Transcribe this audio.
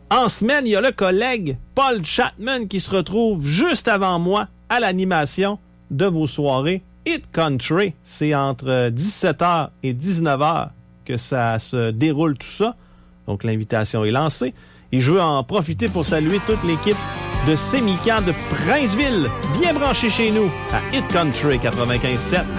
En semaine, il y a le collègue Paul Chapman qui se retrouve juste avant moi à l'animation de vos soirées Hit Country. C'est entre 17h et 19h que ça se déroule tout ça. Donc, l'invitation est lancée. Et je veux en profiter pour saluer toute l'équipe de Sémican de Princeville, bien branchée chez nous à Hit Country 95.7.